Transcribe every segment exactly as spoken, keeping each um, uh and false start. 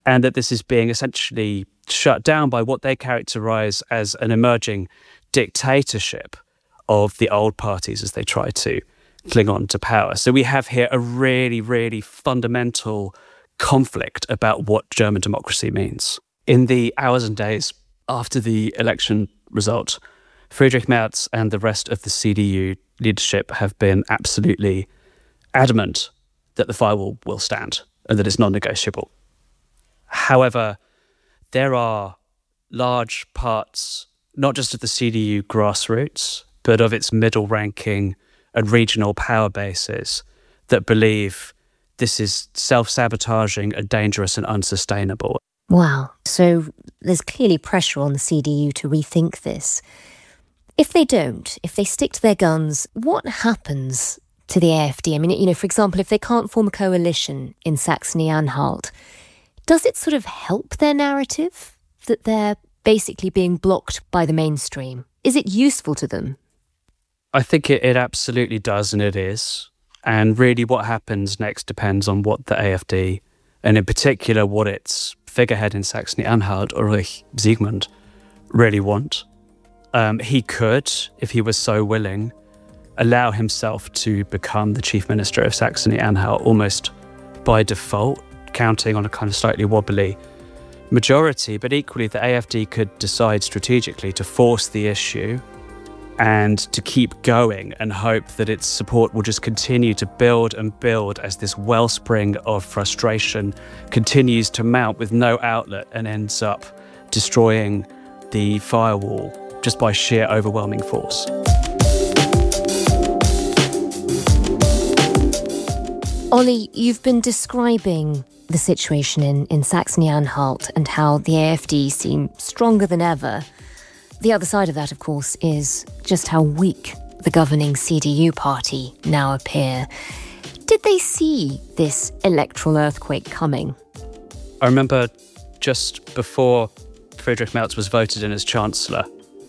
and that this is being essentially shut down by what they characterise as an emerging dictatorship of the old parties as they try to cling on to power. So we have here a really, really fundamental conflict about what German democracy means. In the hours and days after the election result, Friedrich Merz and the rest of the C D U leadership have been absolutely adamant that the firewall will stand and that it's non-negotiable. However, there are large parts, not just of the C D U grassroots, but of its middle-ranking and regional power bases that believe this is self-sabotaging and dangerous and unsustainable. Wow. So there's clearly pressure on the C D U to rethink this. If they don't, if they stick to their guns, what happens to the A F D? I mean, you know, for example, if they can't form a coalition in Saxony-Anhalt, does it sort of help their narrative that they're basically being blocked by the mainstream? Is it useful to them? I think it, it absolutely does, and it is. And really what happens next depends on what the A F D, and in particular what its figurehead in Saxony-Anhalt, Ulrich Siegmund, really want. Um, he could, if he was so willing, allow himself to become the chief minister of Saxony-Anhalt almost by default, counting on a kind of slightly wobbly majority. But equally, the A F D could decide strategically to force the issue and to keep going and hope that its support will just continue to build and build as this wellspring of frustration continues to mount with no outlet and ends up destroying the firewall just by sheer overwhelming force. Ollie, you've been describing the situation in, in Saxony-Anhalt and how the A F D seem stronger than ever. The other side of that, of course, is just how weak the governing C D U party now appear. Did they see this electoral earthquake coming? I remember just before Friedrich Merz was voted in as Chancellor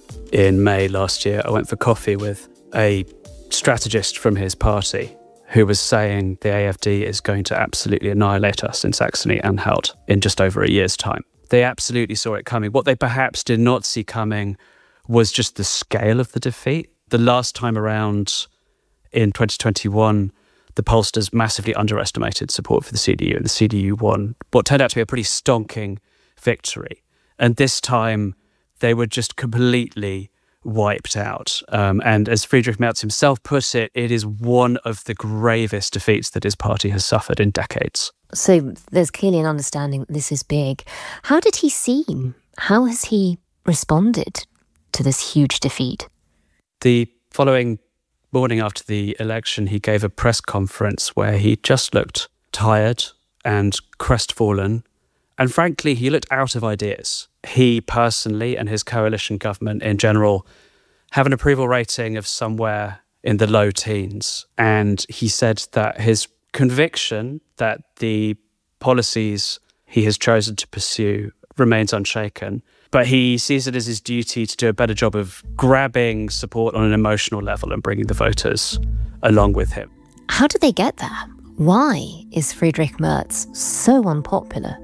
in May last year, I went for coffee with a strategist from his party who was saying the A F D is going to absolutely annihilate us in Saxony-Anhalt in just over a year's time. They absolutely saw it coming. What they perhaps did not see coming was just the scale of the defeat. The last time around in twenty twenty-one, the pollsters massively underestimated support for the C D U, and the C D U won what turned out to be a pretty stonking victory. And this time, they were just completely wiped out. Um, and as Friedrich Merz himself put it, it is one of the gravest defeats that his party has suffered in decades. So there's clearly an understanding that this is big. How did he seem? How has he responded to this huge defeat? The following morning after the election, he gave a press conference where he just looked tired and crestfallen. And frankly, he looked out of ideas. He personally and his coalition government in general have an approval rating of somewhere in the low teens. And he said that his conviction that the policies he has chosen to pursue remains unshaken. But he sees it as his duty to do a better job of grabbing support on an emotional level and bringing the voters along with him. How did they get there? Why is Friedrich Merz so unpopular?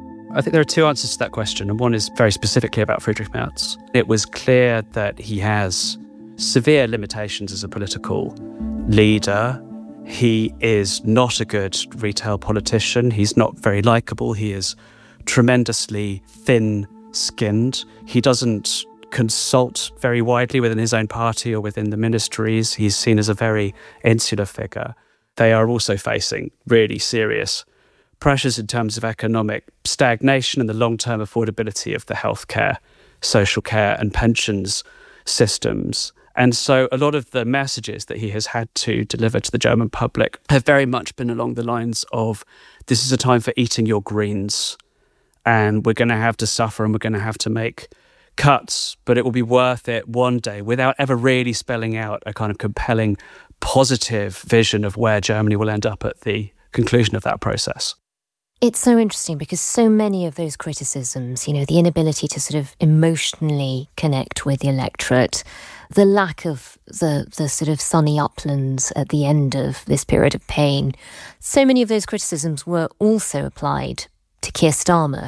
I think there are two answers to that question, and one is very specifically about Friedrich Merz. It was clear that he has severe limitations as a political leader. He is not a good retail politician. He's not very likable. He is tremendously thin-skinned. He doesn't consult very widely within his own party or within the ministries. He's seen as a very insular figure. They are also facing really serious pressures in terms of economic stagnation and the long-term affordability of the healthcare, social care and pensions systems. And so a lot of the messages that he has had to deliver to the German public have very much been along the lines of, this is a time for eating your greens, and we're going to have to suffer and we're going to have to make cuts, but it will be worth it one day, without ever really spelling out a kind of compelling, positive vision of where Germany will end up at the conclusion of that process. It's so interesting because so many of those criticisms, you know, the inability to sort of emotionally connect with the electorate, the lack of the the sort of sunny uplands at the end of this period of pain, so many of those criticisms were also applied to Keir Starmer.